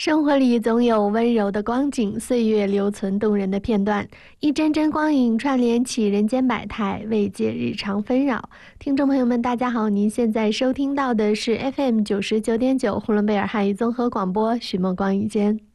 生活里总有温柔的光景，岁月留存动人的片段，一帧帧光影串联起人间百态，慰藉日常纷扰。听众朋友们，大家好，您现在收听到的是 FM 99.9呼伦贝尔汉语综合广播《许梦光语间》。